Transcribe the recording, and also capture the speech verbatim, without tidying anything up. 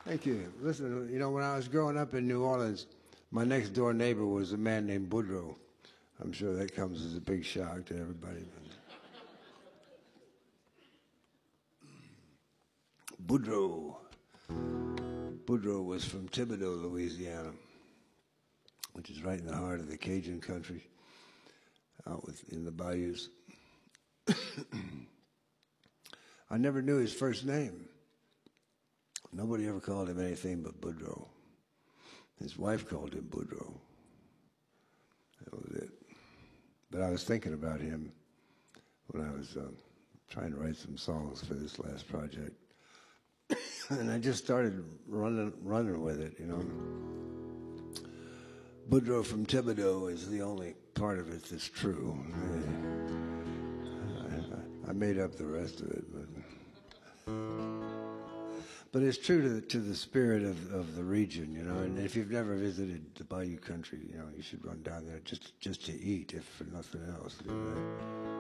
Thank you. Listen, you know, when I was growing up in New Orleans, my next door neighbor was a man named Boudreaux. I'm sure that comes as a big shock to everybody. Boudreaux. Boudreaux was from Thibodaux, Louisiana, which is right in the heart of the Cajun country, out with, in the bayous. I never knew his first name. Nobody ever called him anything but Boudreaux. His wife called him Boudreaux. That was it. But I was thinking about him when I was uh, trying to write some songs for this last project. And I just started running, running with it, you know. Boudreaux from Thibodaux is the only part of it that's true. I, I, I made up the rest of it, but but it's true to the, to the spirit of, of the region, you know. And if you've never visited the Bayou Country, you know, you should run down there just just to eat, if for nothing else. You know?